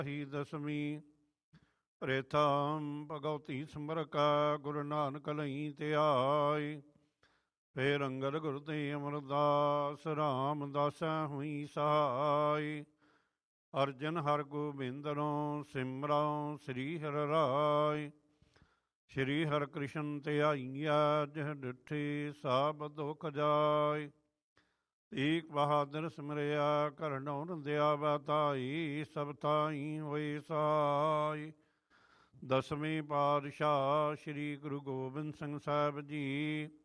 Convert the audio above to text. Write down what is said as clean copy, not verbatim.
ਹੀ ਦਸਵੀਂ ਪ੍ਰੇਥਮ ਭਗਉਤੀ ਸਮਰਕਾ ਗੁਰੂ ਨਾਨਕ ਲਈ ਤੇ ਆਈ। ਫੇਰ ਅੰਗਦ ਗੁਰ ਤੇ ਅਮਰਦਾਸ ਰਾਮਦਾਸਾ ਹੋਈ ਸਹਾਈ। ਅਰਜਨ ਹਰ ਗੋਬਿੰਦਰੋਂ ਸਿਮਰਉ ਸ੍ਰੀ ਹਰਿ ਰਾਇ। ਸ਼੍ਰੀ ਹਰਿ ਕ੍ਰਿਸ਼ਨ ਤੇ ਆਈਆ ਜਿਹ ਡਿਠੀ ਸਭ ਦੁਖ ਜਾਇ। ਏਕ ਬਹਾਦਰ ਸਿਮਰਿਆ ਕਰਨਉ ਰੰਦਿਆ ਬਾਤਾਈ। ਸਭ ਥਾਈ ਹੋਏ ਸਹਾਈ। ਦਸਵੇਂ ਪਾਤਸ਼ਾਹ ਸ਼੍ਰੀ ਗੁਰੂ ਗੋਬਿੰਦ ਸਿੰਘ ਸਾਹਿਬ ਜੀ